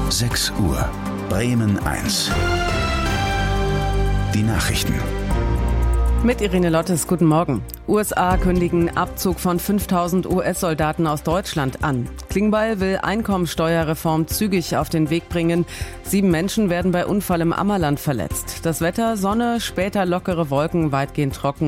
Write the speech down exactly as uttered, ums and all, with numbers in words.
sechs Uhr. Bremen eins. Die Nachrichten. Mit Irene Lottes, guten Morgen. U S A kündigen Abzug von fünftausend U S-Soldaten aus Deutschland an. Klingbeil will Einkommensteuerreform zügig auf den Weg bringen. Sieben Menschen werden bei Unfall im Ammerland verletzt. Das Wetter, Sonne, später lockere Wolken, weitgehend trocken.